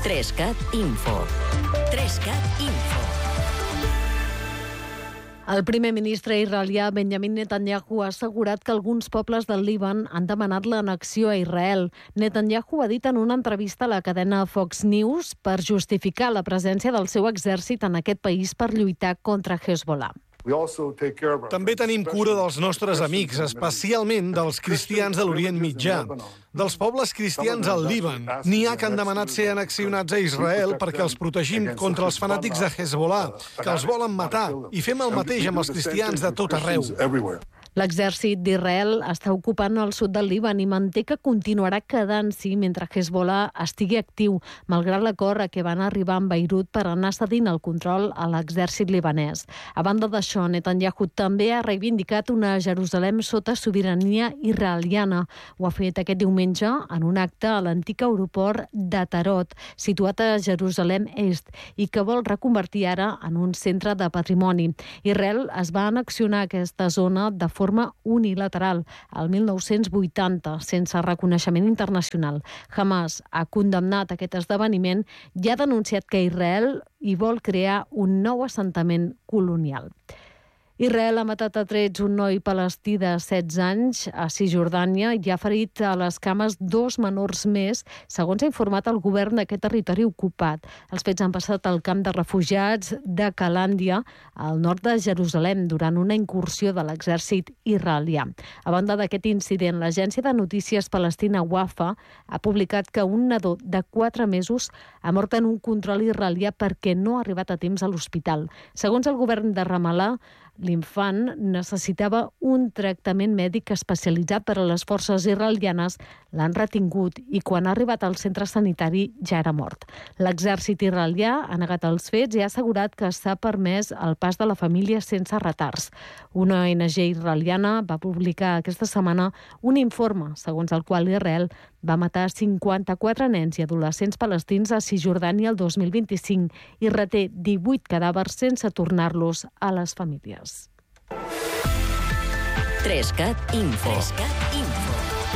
3CAT Info. 3CAT Info. El primer ministre israelià Benjamin Netanyahu ha assegurat que alguns pobles del Líban han demanat l'annexió a Israel. Netanyahu ha dit en una entrevista a la cadena Fox News per justificar la presència del seu exèrcit en aquest país per lluitar contra Hezbollah. També tenim cura dels nostres amics, especialment dels cristians de l'Orient Mitjà, dels pobles cristians al Líban. N'hi ha que han demanat ser annexionats a Israel perquè els protegim contra els fanàtics de Hezbollah, que els volen matar, i fem el mateix amb els cristians de tot arreu. L'exèrcit d'Israel està ocupant el sud del Líban i manté que continuarà quedant-s'hi mentre Hezbollah estigui actiu, malgrat l'acord a què van arribar amb Beirut per anar cedint el control a l'exèrcit libanès. A banda d'això, Netanyahu també ha reivindicat una Jerusalem sota sobirania israeliana. Ho ha fet aquest diumenge en un acte a l'antic aeroport de Tarot, situat a Jerusalem Est, i que vol reconvertir ara en un centre de patrimoni. Israel es va annexionar aquesta zona de forma unilateral al 1980, sense reconeixement internacional. Hamas ha condemnat aquest esdeveniment i ha denunciat que Israel hi vol crear un nou assentament colonial. Israel ha matat a trets un noi palestí de 16 anys a Cisjordània i ha ferit a les cames 2 menors més, segons ha informat el govern d'aquest territori ocupat. Els fets han passat al camp de refugiats de Calàndia, al nord de Jerusalem, durant una incursió de l'exèrcit israelià. A banda d'aquest incident, l'agència de notícies palestina Wafa ha publicat que un nadó de 4 mesos ha mort en un control israelià perquè no ha arribat a temps a l'hospital. Segons el govern de Ramallah, l'infant necessitava un tractament mèdic especialitzat, però les forces israelianes l'han retingut i quan ha arribat al centre sanitari ja era mort. L'exèrcit israelià ha negat els fets i ha assegurat que s'ha permès el pas de la família sense retards. Una ONG israeliana va publicar aquesta setmana un informe segons el qual Israel va matar 54 nens i adolescents palestins a Cisjordània el 2025 i reté 18 cadàvers sense tornar-los a les famílies. 3CAT Info. 3CAT Info.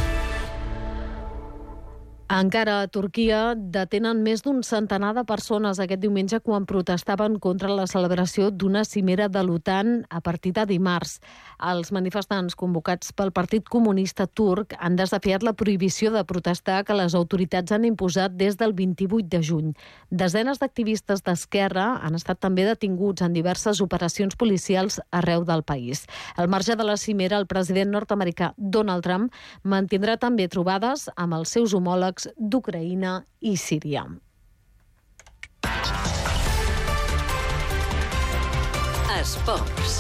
Encara a Turquia detenen més d'un centenar de persones aquest diumenge quan protestaven contra la celebració d'una cimera de l'OTAN a partir de dimarts. Els manifestants convocats pel Partit Comunista Turc han desafiat la prohibició de protestar que les autoritats han imposat des del 28 de juny. Desenes d'activistes d'esquerra han estat també detinguts en diverses operacions policials arreu del país. Al marge de la cimera, el president nord-americà Donald Trump mantindrà també trobades amb els seus homòlegs d'Ucraïna i Síria. Esports.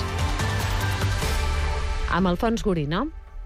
Amb Alfons Gorina.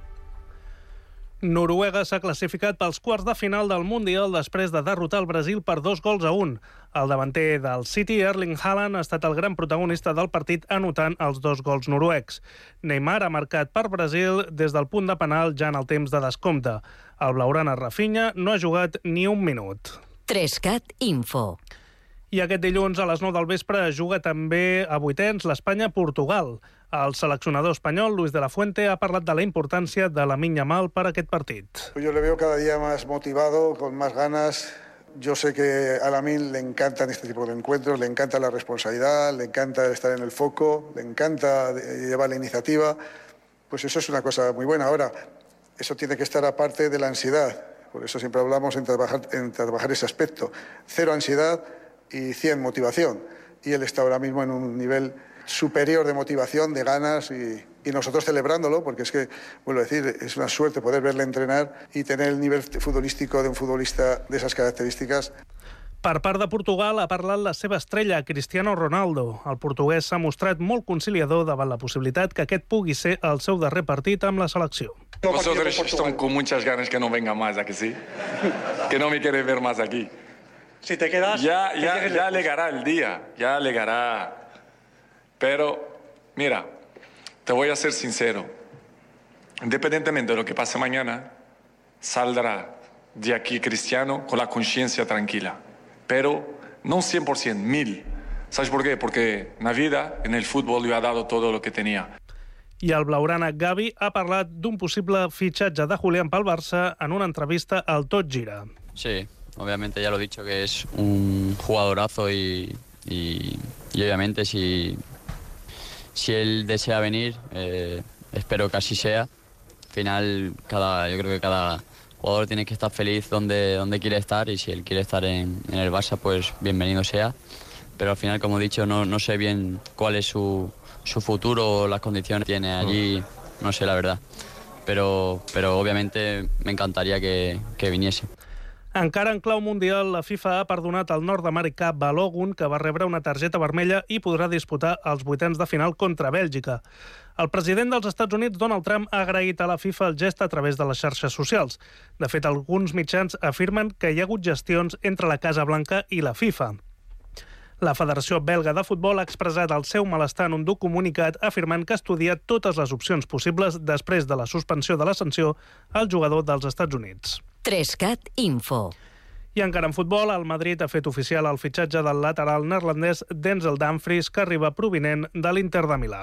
Noruega s'ha classificat pels quarts de final del Mundial després de derrotar el Brasil per 2-1. El davanter del City, Erling Haaland, ha estat el gran protagonista del partit anotant els 2 gols noruecs. Neymar ha marcat per Brasil des del punt de penal ja en el temps de descompte. El blaugrana Rafinha no ha jugat ni un minut. 3CAT Info. I aquest dilluns a les 9 del vespre juga també a vuitens l'Espanya-Portugal. El seleccionador espanyol, Luis de la Fuente, ha parlat de la importància de Lamine Yamal per a aquest partit. Yo le veo cada día más motivado, con más ganas. Yo sé que a Lamine le encantan este tipo de encuentros, le encanta la responsabilidad, le encanta estar en el foco, le encanta llevar la iniciativa. Pues eso es una cosa muy buena. Ahora, eso tiene que estar aparte de la ansiedad. Por eso siempre hablamos en trabajar ese aspecto. 0 ansiedad y 100 motivación. Y él está ahora mismo en un nivel superior de motivación, de ganas y nosotros celebrándolo, porque es que, vuelvo a decir, es una suerte poder verle entrenar y tener el nivel futbolístico de un futbolista de esas características. Per part de Portugal ha parlat la seva estrella, Cristiano Ronaldo. El portuguès s'ha mostrat molt conciliador davant la possibilitat que aquest pugui ser el seu darrer partit amb la selecció. Vosotros están con muchas ganas que no venga más, ¿a que sí? Que no me quiere ver más aquí. Si te quedas... Ya llegará el día, ya llegará. Pero, mira, te voy a ser sincero. Independientemente de lo que pase mañana, saldrá de aquí Cristiano con la conciencia tranquila. Pero no 100%, 1000%. ¿Sabes por qué? Porque en la vida, en el fútbol, yo he dado todo lo que tenía. I el blaugrana Gavi ha parlat d'un possible fitxatge de Julián pel Barça en una entrevista al Tot Gira. Sí, obviamente ya lo he dicho que es un jugadorazo y obviamente si él desea venir, espero que así sea. Al final yo creo que cada jugador tiene que estar feliz donde quiere estar y si él quiere estar en el Barça, pues bienvenido sea. Pero al final, como he dicho, no sé bien cuál es su futuro o las condiciones que tiene allí, no sé la verdad. Pero obviamente me encantaría que viniese. Encara en clau mundial, la FIFA ha perdonat al nord-americà Balogun, que va rebre una targeta vermella i podrà disputar els vuitens de final contra Bèlgica. El president dels Estats Units, Donald Trump, ha agraït a la FIFA el gest a través de les xarxes socials. De fet, alguns mitjans afirmen que hi ha hagut gestions entre la Casa Blanca i la FIFA. La Federació Belga de Futbol ha expressat el seu malestar en un comunicat afirmant que estudia totes les opcions possibles després de la suspensió de la sanció al jugador dels Estats Units. 3CAT Info. I encara en futbol, el Madrid ha fet oficial el fitxatge del lateral neerlandès Denzel Dumfries, que arriba provinent de l'Inter de Milà.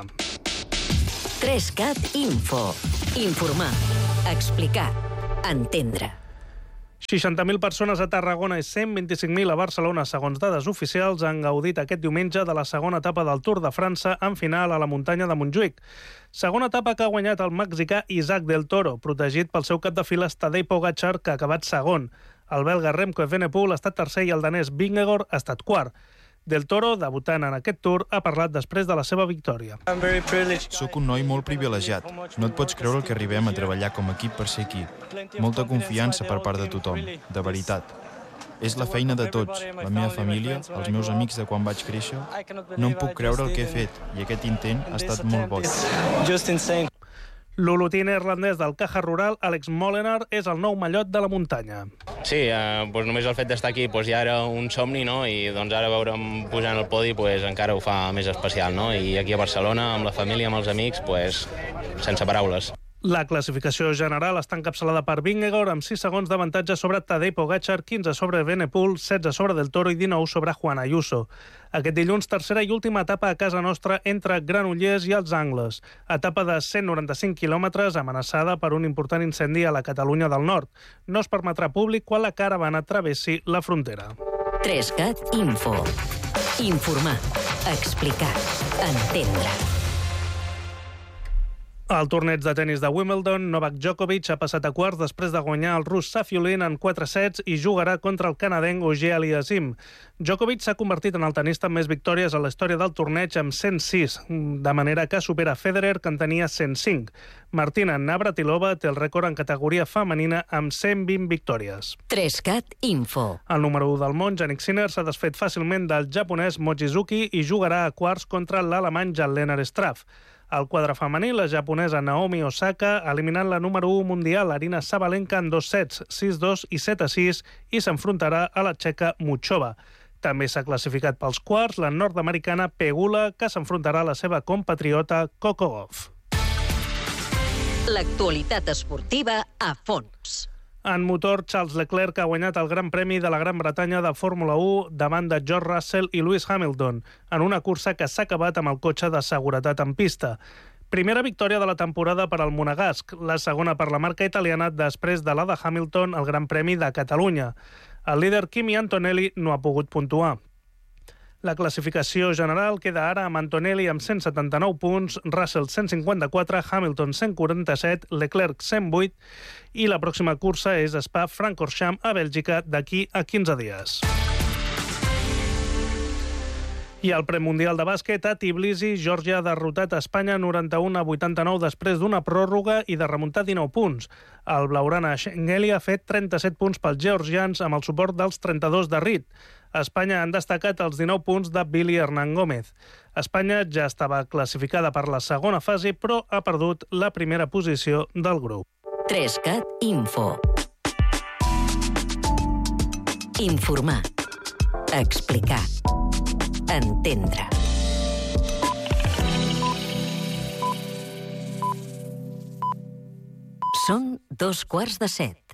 3CAT Info. Informar, explicar, entendre. 60.000 persones a Tarragona i 125.000 a Barcelona, segons dades oficials, han gaudit aquest diumenge de la segona etapa del Tour de França en final a la muntanya de Montjuïc. Segona etapa que ha guanyat el mexicà Isaac del Toro, protegit pel seu cap de files Tadej Pogačar, que ha acabat segon. El belga Remco Evenepoel ha estat tercer i el danès Vingegaard ha estat quart. Del Toro, debutant en aquest Tour, ha parlat després de la seva victòria. Soc un noi molt privilegiat. No et pots creure el que arribem a treballar com a equip per ser aquí. Molta confiança per part de tothom, de veritat. És la feina de tots, la meva família, els meus amics de quan vaig créixer. No em puc creure el que he fet i aquest intent ha estat molt boig. L'olotí neerlandès del Caja Rural, Alex Molenaar, és el nou mallot de la muntanya. Sí, només el fet d'estar aquí ja era un somni, no? I ara veure'm pujant al podi encara ho fa més especial, no? I aquí a Barcelona, amb la família, amb els amics, sense paraules. La classificació general està encapçalada per Vingegaard amb 6 segons d'avantatge sobre Tadej Pogačar, 15 sobre Evenepoel, 16 sobre Del Toro i 19 sobre Juan Ayuso. Aquest dilluns, tercera i última etapa a casa nostra entre Granollers i els Angles. Etapa de 195 quilòmetres amenaçada per un important incendi a la Catalunya del Nord. No es permetrà públic quan la caravana travessi la frontera. 3CAT Info. Informar, explicar, entendre. Al torneig de tennis de Wimbledon, Novak Djokovic ha passat a quarts després de guanyar el rus Safiullin en 4 sets i jugarà contra el canadenc Auger Aliassime. Djokovic s'ha convertit en el tenista amb més victòries a la història del torneig amb 106, de manera que supera Federer, que en tenia 105. Martina Navratilova té el rècord en categoria femenina amb 120 victòries. 3CAT Info. El número 1 del món, Jannik Sinner, s'ha desfet fàcilment del japonès Mochizuki i jugarà a quarts contra l'alemany Jan-Lennard Struff. Al quadre femení, la japonesa Naomi Osaka ha eliminat la número 1 mundial Aryna Sabalenka en 2 sets, 6-2 i 7-6, i s'enfrontarà a la txeca Muchova. També s'ha classificat pels quarts la nord-americana Pegula, que s'enfrontarà a la seva compatriota Coco Gauff. L'actualitat esportiva a fons. En motor, Charles Leclerc ha guanyat el Gran Premi de la Gran Bretanya de Fórmula 1 davant de George Russell i Lewis Hamilton, en una cursa que s'ha acabat amb el cotxe de seguretat en pista. Primera victòria de la temporada per al monegasc, la segona per la marca italiana després de la de Hamilton al Gran Premi de Catalunya. El líder Kimi Antonelli no ha pogut puntuar. La classificació general queda ara amb Antonelli amb 179 punts, Russell 154, Hamilton 147, Leclerc 108 i la pròxima cursa és Spa-Francorchamps a Bèlgica d'aquí a 15 dies. I al premundial de bàsquet, a Tbilisi, Geòrgia ha derrotat a Espanya 91-89 després d'una pròrroga i de remuntar 19 punts. El blaugrana Shengeli ha fet 37 punts pels georgians amb el suport dels 32 de Reed. A Espanya han destacat els 19 punts de Billy Hernán Gómez. Espanya ja estava classificada per la segona fase, però ha perdut la primera posició del grup. 3CAT Info. Informar, explicar, entendre. Són 2:15.